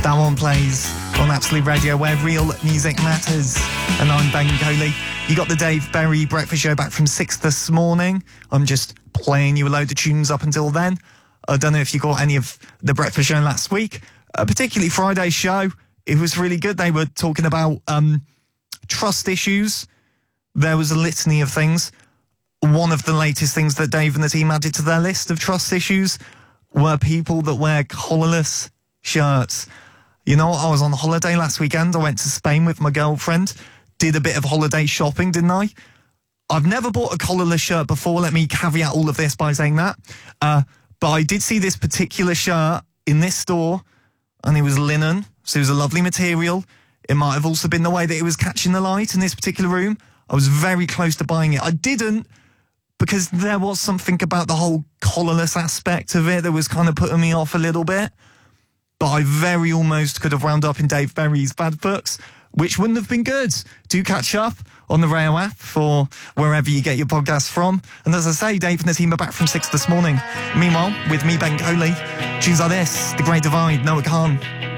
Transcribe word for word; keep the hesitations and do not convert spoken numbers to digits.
That one plays on Absolute Radio, where real music matters. And I'm Ben Coley. You got the Dave Berry Breakfast Show back from six this morning. I'm just playing you a load of tunes up until then. I don't know if you got any of the Breakfast Show last week, uh, particularly Friday's show. It was really good. They were talking about um, trust issues. There was a litany of things. One of the latest things that Dave and the team added to their list of trust issues were people that wear collarless shirts. You know, I was on holiday last weekend. I went to Spain with my girlfriend, did a bit of holiday shopping, didn't I? I've never bought a collarless shirt before. Let me caveat all of this by saying that. Uh, but I did see this particular shirt in this store, and it was linen, so it was a lovely material. It might have also been the way that it was catching the light in this particular room. I was very close to buying it. I didn't, because there was something about the whole collarless aspect of it that was kind of putting me off a little bit. But I very almost could have wound up in Dave Berry's bad books, which wouldn't have been good. Do catch up on the Rail app for wherever you get your podcasts from. And as I say, Dave and the team are back from six this morning. Meanwhile, with me, Ben Coley, tunes like this, The Great Divide, Noah Khan.